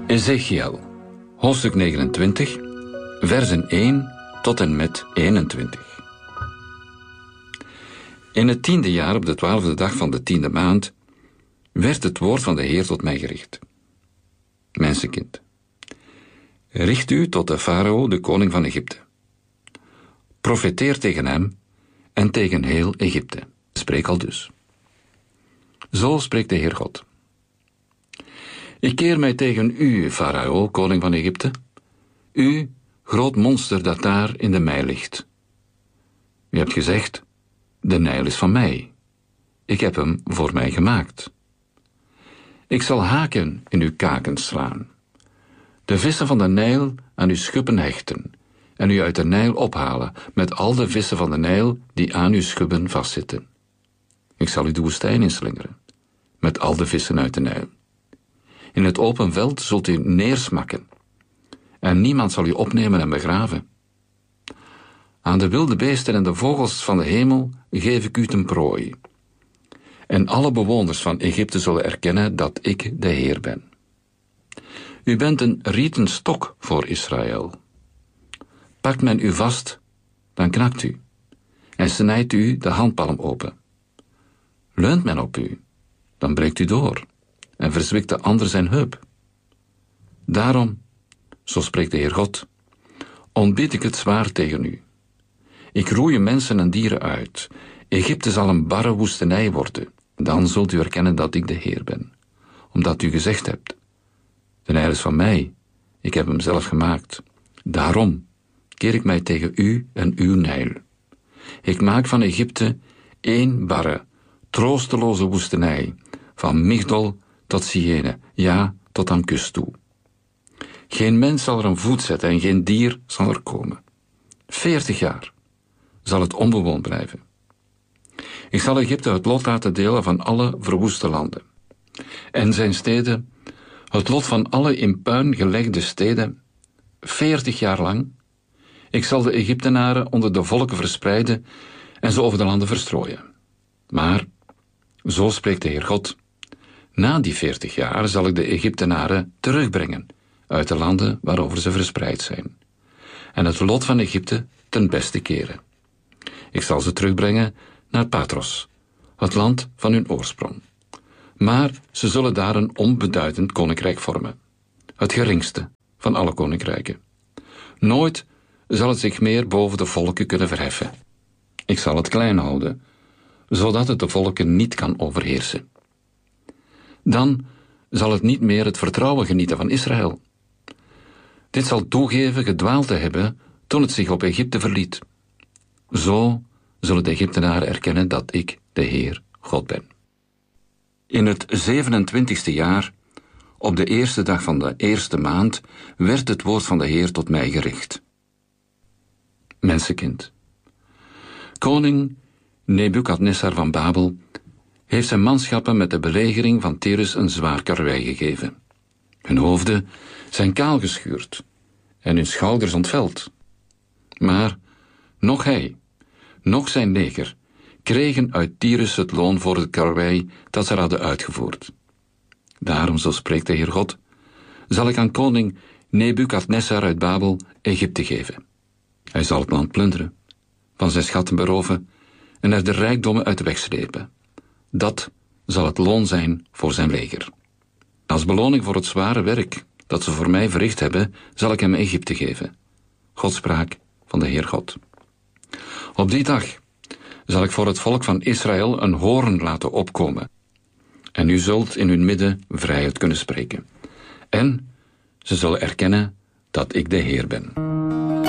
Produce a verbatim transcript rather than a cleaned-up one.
Ezechiel, hoofdstuk negenentwintig, versen één tot en met eenentwintig. In het tiende jaar, op de twaalfde dag van de tiende maand, werd het woord van de Heer tot mij gericht. Mensenkind, richt u tot de farao, de koning van Egypte. Profeteer tegen hem en tegen heel Egypte. Spreek al dus. Zo spreekt de Heer God. Ik keer mij tegen u, farao, koning van Egypte, u, groot monster dat daar in de Nijl ligt. U hebt gezegd, de Nijl is van mij. Ik heb hem voor mij gemaakt. Ik zal haken in uw kaken slaan, de vissen van de Nijl aan uw schubben hechten en u uit de Nijl ophalen met al de vissen van de Nijl die aan uw schubben vastzitten. Ik zal u de woestijn inslingeren, met al de vissen uit de Nijl. In het open veld zult u neersmakken, en niemand zal u opnemen en begraven. Aan de wilde beesten en de vogels van de hemel geef ik u ten prooi. En alle bewoners van Egypte zullen erkennen dat ik de Heer ben. U bent een rieten stok voor Israël. Pakt men u vast, dan knakt u, en snijdt u de handpalm open. Leunt men op u, dan breekt u door, en verzwikt de ander zijn heup. Daarom, zo spreekt de Heer God, ontbied ik het zwaard tegen u. Ik roei mensen en dieren uit. Egypte zal een barre woestenij worden. Dan zult u erkennen dat ik de Heer ben, omdat u gezegd hebt, de Nijl is van mij, ik heb hem zelf gemaakt. Daarom keer ik mij tegen u en uw Nijl. Ik maak van Egypte één barre, troosteloze woestenij, van Migdol tot Syene, ja, tot aan kust toe. Geen mens zal er een voet zetten en geen dier zal er komen. Veertig jaar zal het onbewoond blijven. Ik zal Egypte het lot laten delen van alle verwoeste landen. En zijn steden, het lot van alle in puin gelegde steden, veertig jaar lang. Ik zal de Egyptenaren onder de volken verspreiden en ze over de landen verstrooien. Maar, zo spreekt de Heer God, na die veertig jaar zal ik de Egyptenaren terugbrengen uit de landen waarover ze verspreid zijn, en het lot van Egypte ten beste keren. Ik zal ze terugbrengen naar Patros, het land van hun oorsprong. Maar ze zullen daar een onbeduidend koninkrijk vormen, het geringste van alle koninkrijken. Nooit zal het zich meer boven de volken kunnen verheffen. Ik zal het klein houden, zodat het de volken niet kan overheersen. Dan zal het niet meer het vertrouwen genieten van Israël. Dit zal toegeven gedwaald te hebben toen het zich op Egypte verliet. Zo zullen de Egyptenaren erkennen dat ik de Heer God ben. In het zevenentwintigste jaar, op de eerste dag van de eerste maand, werd het woord van de Heer tot mij gericht. Mensenkind, koning Nebukadnessar van Babel heeft zijn manschappen met de belegering van Tyrus een zwaar karwei gegeven. Hun hoofden zijn kaal geschuurd en hun schouders ontveld. Maar nog hij, nog zijn leger, kregen uit Tyrus het loon voor het karwei dat ze hadden uitgevoerd. Daarom, zo spreekt de Heer God, zal ik aan koning Nebukadnessar uit Babel Egypte geven. Hij zal het land plunderen, van zijn schatten beroven en er de rijkdommen uit de weg slepen. Dat zal het loon zijn voor zijn leger. Als beloning voor het zware werk dat ze voor mij verricht hebben, zal ik hem Egypte geven. Godspraak van de Heer God. Op die dag zal ik voor het volk van Israël een hoorn laten opkomen. En u zult in hun midden vrijheid kunnen spreken. En ze zullen erkennen dat ik de Heer ben.